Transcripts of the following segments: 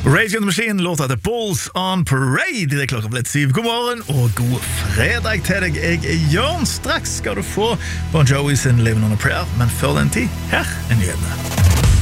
Rage Against the Machine, låta til Balls on Parade. Det klokka blitt 7. God morgen og god fredag til deg. Jeg Jørn. Straks skal du få Bon Jovi sin Living on a Prayer, men før den tid, her nyhetene.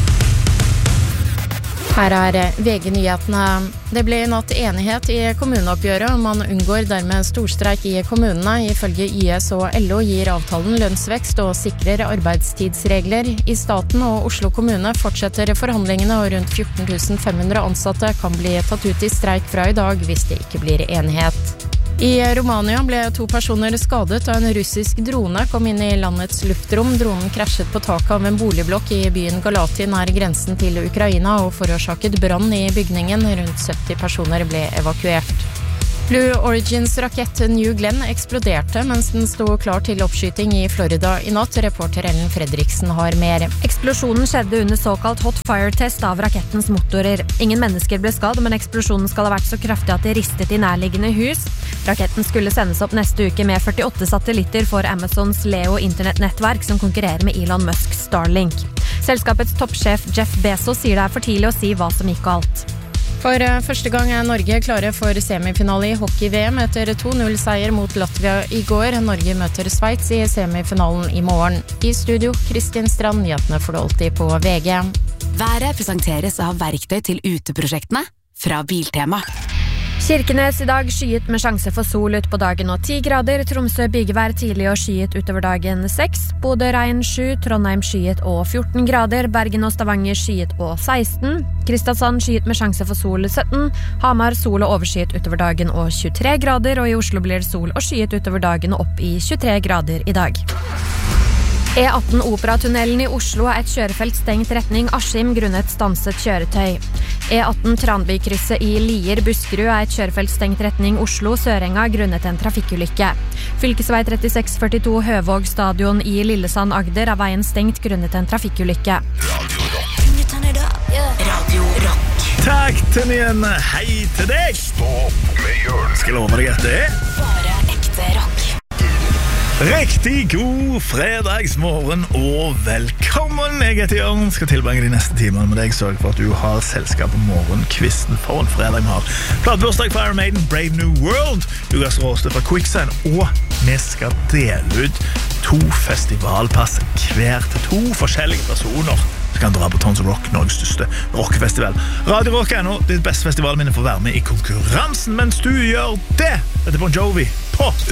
Her VG-nyhetene. Det ble natt enighet i kommuneoppgjøret, og man unngår dermed storstreik i kommunene. Ifølge YS og LO gir avtalen lønnsvekst og sikrer arbeidstidsregler. I staten og Oslo kommune fortsetter forhandlingene, og rundt 14 500 ansatte kan bli tatt ut i streik fra i dag hvis det ikke blir enighet. I Romania ble 2 personer skadet da en russisk drone kom inn i landets luftrom. Dronen krasjet på taket av en boligblokk i byen Galati nær grensen til Ukraina og forårsaket brann i bygningen. Rundt 70 personer ble evakuert. Blue Origins rakett New Glenn eksploderte mens den stod klar til oppskyting i Florida i natt. Reporter Ellen Fredriksen har mer. Eksplosjonen skjedde under såkalt hot fire-test av rakettens motorer. Ingen mennesker ble skadd, men eksplosjonen skal ha vært så kraftig at det ristet i nærliggende hus. Raketten skulle sendes opp neste uke med 48 satellitter for Amazons Leo internettnettverk som konkurrerer med Elon Musks Starlink. Selskapets toppsjef Jeff Bezos sier det for tidlig å si hva som gikk galt. For første gang Norge klare for semifinale i hockey-VM etter 2-0-seier mot Latvia i går. Norge møter Sveits i semifinalen i morgen. I studio, Kristin Strand, nyhetene får du alltid på VG. Været presenteres av verktøy til uteprosjektene fra Biltema. Kirkenes i dag skyet med sjanse for sol ut på dagen og 10 grader. Tromsø bygevær tidlig og skyet utover dagen 6. Bodø regn 7, Trondheim skyet og 14 grader. Bergen og Stavanger skyet og 16. Kristiansand skyet med sjanse for sol 17. Hamar sol og overskyet utover dagen og 23 grader. Og i Oslo blir det sol og skyet utover dagen og opp i 23 grader i dag. E18 Operatunnelen i Oslo et kjørefelt stengt retning Askim grunnet stanset kjøretøy. E18 Tranbykrysset i Lier Buskerud et kjørefelt stengt retning Oslo Sørenga grunnet en trafikkulykke. Fylkesvei 3642 Høvåg stadion i Lillesand Agder veien stengt grunnet en trafikkulykke. Radio Rock. Takk til igjen. Hei til deg. Stå opp med Jørn. Skal love deg at det Bare ekte rock. Riktig god fredagsmorgen og velkommen. Jeg heter Jørn, skal tilbringe de neste timene med deg. Sørg for at du har selskap på morgenkvisten for en fredag vi har. Platebursdag fra Iron Maiden, Brave New World, Lukas Råste fra Quicksand, og vi skal dele ut 2 festivalpass hver til 2 forskjellige personer. Så kan dra på Tons of Rock, Norges største rockfestival. Radio Rock nå ditt beste festivalminne for å være med i konkurransen mens du gjør det. Dette er Bon Jovi på